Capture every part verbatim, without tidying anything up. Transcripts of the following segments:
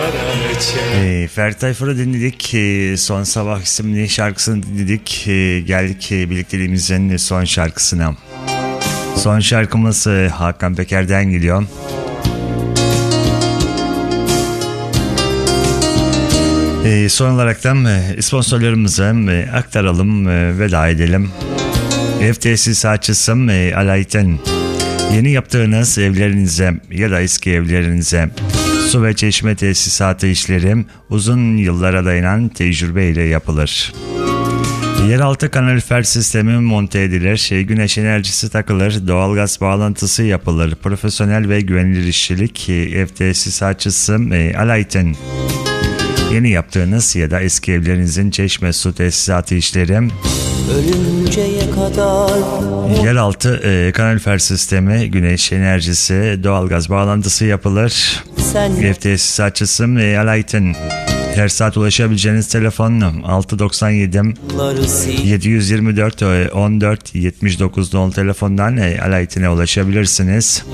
E, Ferdi Tayfur'u dinledik. E, Son Sabah isimli şarkısını dinledik. E, geldik e, birlikteliğimizin son şarkısına. Son şarkımız e, Hakan Peker'den geliyor. E, son olarak da e, sponsorlarımıza e, aktaralım, e, veda edelim. Ev tesisatçısı e, Alayten. Yeni yaptığınız evlerinize ya da eski evlerinize su ve çeşme tesisatı işleri uzun yıllara dayanan tecrübeyle yapılır. Yeraltı kalorifer sistemi monte edilir, güneş enerjisi takılır, doğalgaz bağlantısı yapılır. Profesyonel ve güvenilir işçilik, ev tesisatçısı Alayten. Yeni yaptığınız ya da eski evlerinizin çeşme su tesisatı işleri, ölünceye kadar yeraltı e, kalorifer sistemi, güneş enerjisi, doğalgaz bağlantısı yapılır. Sen... Ev tesisatçısı e, Alayten. Her saat ulaşabileceğiniz telefon altı doksan yedi yedi yüz yirmi dört on dört yetmiş dokuz nol telefondan e, Alayten'e ulaşabilirsiniz.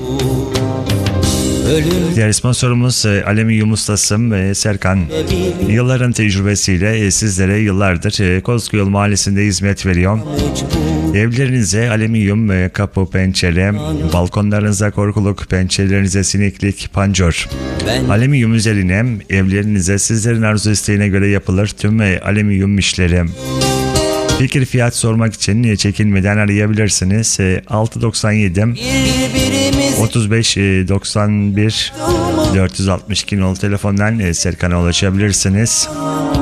Diğer sponsorumuz Alüminyum Ustası Serkan. Yılların tecrübesiyle sizlere yıllardır Kozkuyol Mahallesi'nde hizmet veriyor. Evlerinize alüminyum kapı, pencere, balkonlarınıza korkuluk, pencerelerinize sineklik, pancur. Alüminyum üzerine evlerinize sizlerin arzu isteğine göre yapılır tüm alüminyum işleri. Fikir fiyat sormak için çekinmeden arayabilirsiniz. altı doksan yedi otuz beş doksan bir dört yüz altmış iki nol telefondan Serkan'a ulaşabilirsiniz.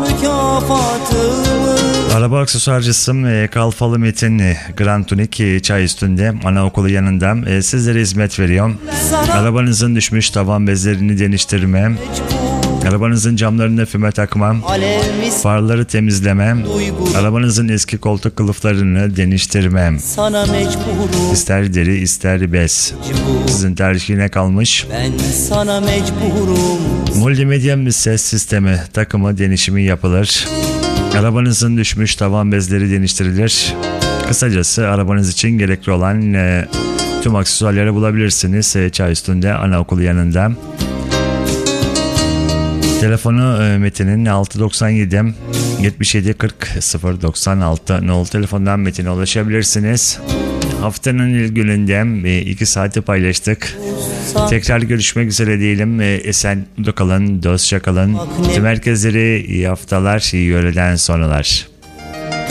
Araba aksesuarcısı Kalfalı Metin Grand Tunik çay üstünde anaokulu yanında sizlere hizmet veriyor. Arabanızın düşmüş tavan bezlerini değiştirme, arabanızın camlarını füme takma, farları temizleme, arabanızın eski koltuk kılıflarını değiştirme. İster deri ister bez, sizin tercihine kalmış. Ben sana mecburum. Multimedya ses sistemi takımı denişimi yapılır. Arabanızın düşmüş tavan bezleri değiştirilir. Kısacası arabanız için gerekli olan e, tüm aksesuarları bulabilirsiniz e, çay üstünde anaokulu yanında. Telefonu e, Metin'in altı doksan yedi yetmiş yedi kırk sıfır doksan altı nol telefondan Metin'e ulaşabilirsiniz. Haftanın ilk gününde e, iki saati paylaştık. Tekrar görüşmek üzere diyelim. E, esen kalın, dostça kalın. Tüm herkeslere iyi haftalar, iyi öğleden sonralar.